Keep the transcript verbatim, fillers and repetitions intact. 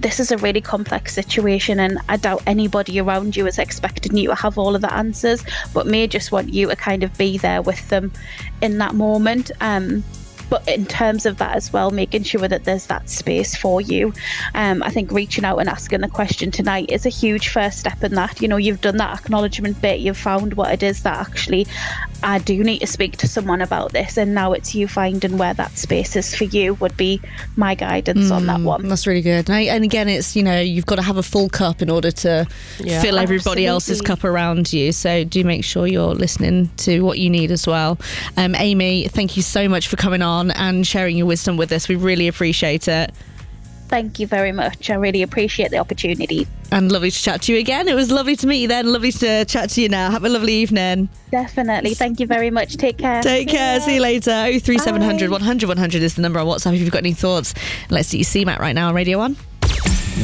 this is a really complex situation, and I doubt anybody around you is expecting you to have all of the answers, but may just want you to kind of be there with them in that moment. Um, But in terms of that as well, making sure that there's that space for you. Um, I think reaching out and asking the question tonight is a huge first step in that. You know, you've done that acknowledgement bit, you've found what it is that actually I do need to speak to someone about this, and now it's you finding where that space is for you would be my guidance mm, on that one. That's really good. And, and again, it's, you know, you've got to have a full cup in order to yeah. fill everybody Absolutely. else's cup around you. So do make sure you're listening to what you need as well. Um, Amy, thank you so much for coming on and sharing your wisdom with us. We really appreciate it. Thank you very much. I really appreciate the opportunity. And lovely to chat to you again. It was lovely to meet you then. Lovely to chat to you now. Have a lovely evening. Definitely. Thank you very much. Take care. Take See care. You. See you later. oh three seven hundred one hundred one hundred is the number on WhatsApp if you've got any thoughts. Let's see C MAT right now on Radio one.